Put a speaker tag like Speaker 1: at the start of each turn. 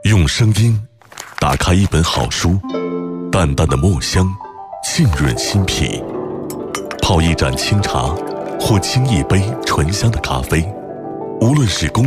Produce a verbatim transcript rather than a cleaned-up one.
Speaker 1: 用声音打开一本好书，淡淡的墨香浸润心脾，泡一盏清茶或沏一杯醇香的咖啡，无论是工